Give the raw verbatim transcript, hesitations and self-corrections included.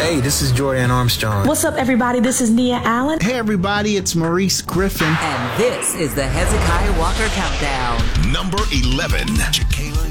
Hey, this is Jordan Armstrong. What's up, everybody? This is Nia Allen. Hey, everybody, it's Maurice Griffin. And this is the Hezekiah Walker Countdown. Number eleven. Jacqueline